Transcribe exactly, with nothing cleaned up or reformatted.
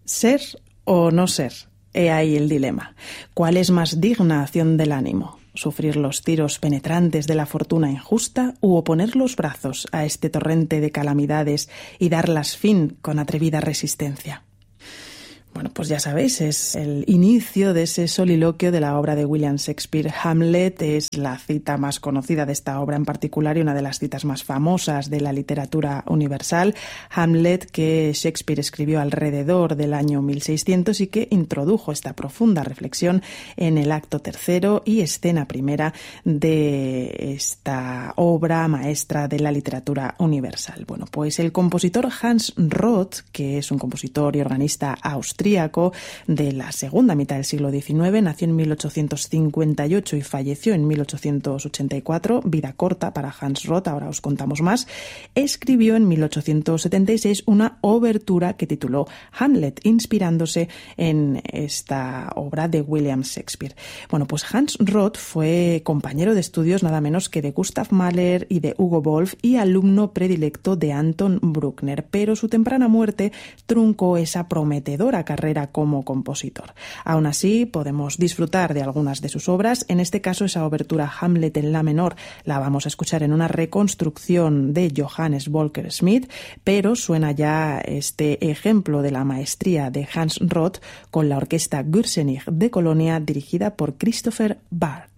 ¿Ser o no ser? He ahí el dilema. ¿Cuál es más digna acción del ánimo? ¿Sufrir los tiros penetrantes de la fortuna injusta u oponer los brazos a este torrente de calamidades y darlas fin con atrevida resistencia? Bueno, pues ya sabéis, es el inicio de ese soliloquio de la obra de William Shakespeare. Hamlet es la cita más conocida de esta obra en particular y una de las citas más famosas de la literatura universal. Hamlet, que Shakespeare escribió alrededor del año mil seiscientos y que introdujo esta profunda reflexión en el acto tercero y escena primera de esta obra maestra de la literatura universal. Bueno, pues el compositor Hans Roth, que es un compositor y organista austríaco, de la segunda mitad del siglo diecinueve, nació en mil ochocientos cincuenta y ocho y falleció en mil ochocientos ochenta y cuatro, vida corta para Hans Roth, ahora os contamos más. Escribió en mil ochocientos setenta y seis una obertura que tituló Hamlet, inspirándose en esta obra de William Shakespeare. Bueno, pues Hans Roth fue compañero de estudios nada menos que de Gustav Mahler y de Hugo Wolf y alumno predilecto de Anton Bruckner, pero su temprana muerte truncó esa prometedora carrera como compositor. Aún así, podemos disfrutar de algunas de sus obras. En este caso, esa obertura Hamlet en la menor la vamos a escuchar en una reconstrucción de Johannes Volker Schmidt, pero suena ya este ejemplo de la maestría de Hans Roth con la orquesta Gürzenich de Colonia dirigida por Christopher Barr.